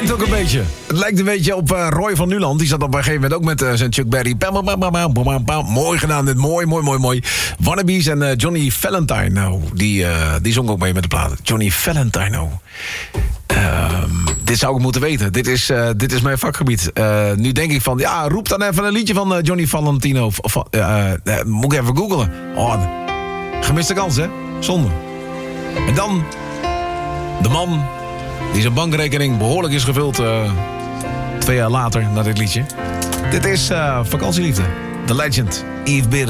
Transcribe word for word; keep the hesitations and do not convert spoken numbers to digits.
lijkt ook een beetje. Het lijkt een beetje op uh, Roy van Nuland. Die zat op een gegeven moment ook met uh, zijn Chuck Berry. Bam, bam, bam, bam, bam, bam. Mooi gedaan, dit. Mooi, mooi, mooi, mooi. Wannabes en uh, Johnny Valentine. Nou, die, uh, die zong ook mee met de plaat. Johnny Valentine, nou. Uh, dit zou ik moeten weten. Dit is, uh, dit is mijn vakgebied. Uh, nu denk ik van, ja, roep dan even een liedje van uh, Johnny Valentino. Of, of, uh, uh, moet ik even googlen. Oh, gemiste kans, hè? Zonde. En dan de man die zijn bankrekening behoorlijk is gevuld uh, twee jaar later na dit liedje. Dit is uh, Vakantieliefde. The Legend, Yves Berend.